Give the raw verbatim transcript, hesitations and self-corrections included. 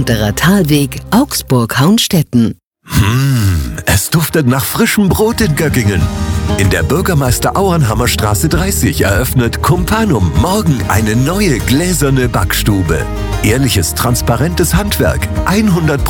Hinterer Talweg, Augsburg-Haunstetten. Mmh, es duftet nach frischem Brot in Göggingen. In der Bürgermeister Auernhammer Straße dreißig eröffnet Kumpanum morgen eine neue gläserne Backstube. Ehrliches, transparentes Handwerk, hundert